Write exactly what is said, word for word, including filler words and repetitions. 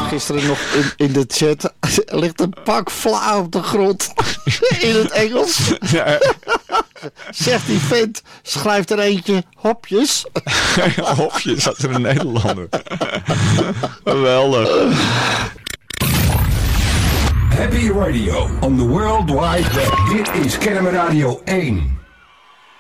gisteren nog in, in de chat. Er ligt een pak vla op de grond. In het Engels. Ja. Zegt die vent, schrijft er eentje hopjes. Hopjes, dat is een Nederlander. Geweldig. Happy Radio on the World Wide Web. Dit is Kennemer Radio één.